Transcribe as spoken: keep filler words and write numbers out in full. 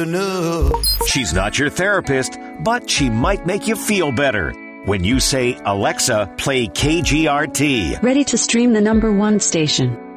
enough. She's not your therapist, but she might make you feel better. When you say, Alexa, play K G R T. Ready to stream the number one station.